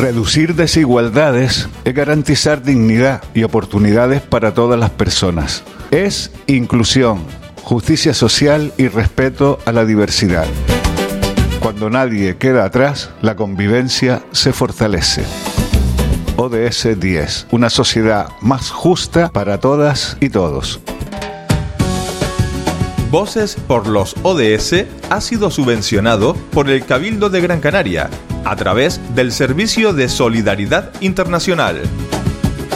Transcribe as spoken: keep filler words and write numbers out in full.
Reducir desigualdades es garantizar dignidad y oportunidades para todas las personas. Es inclusión, justicia social y respeto a la diversidad. Cuando nadie queda atrás, la convivencia se fortalece. O D S diez, una sociedad más justa para todas y todos. Voces por los O D S ha sido subvencionado por el Cabildo de Gran Canaria a través del Servicio de Solidaridad Internacional.